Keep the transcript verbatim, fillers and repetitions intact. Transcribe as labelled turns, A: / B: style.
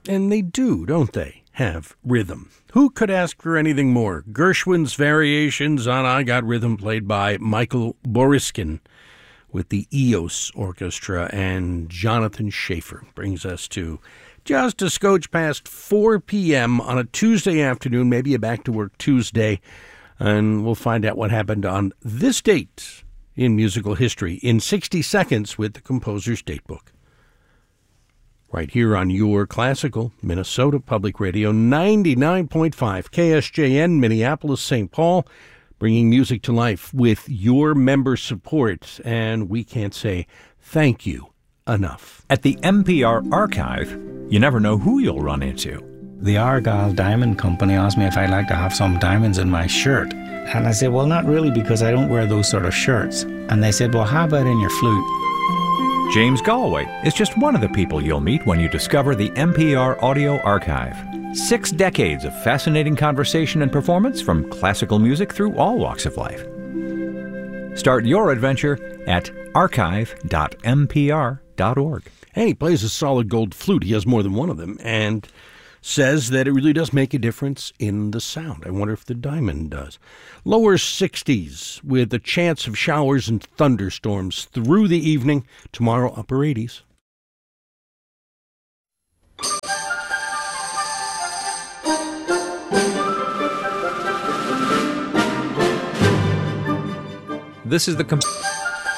A: And they do, don't they, have rhythm. Who could ask for anything more? Gershwin's Variations on I Got Rhythm, played by Michael Boriskin with the E O S Orchestra, and Jonathan Schaefer brings us to just a scotch past four p.m. on a Tuesday afternoon, maybe a back-to-work Tuesday, and we'll find out what happened on this date in musical history in sixty seconds with the Composer's Datebook. Right here on your classical Minnesota Public Radio, ninety-nine point five K S J N, Minneapolis, Saint Paul, bringing music to life with your member support, and we can't say thank you enough.
B: At the N P R Archive, you never know who you'll run into.
C: The Argyle Diamond Company asked me if I'd like to have some diamonds in my shirt. And I said, well, not really, because I don't wear those sort of shirts. And they said, well, how about in your flute?
B: James Galway is just one of the people you'll meet when you discover the N P R Audio Archive. Six decades of fascinating conversation and performance from classical music through all walks of life. Start your adventure at archive dot n p r dot org.
A: And he plays a solid gold flute. He has more than one of them, and says that it really does make a difference in the sound. I wonder if the diamond does. Lower sixties with a chance of showers and thunderstorms through the evening. Tomorrow, upper eighties.
B: This is the... Comp-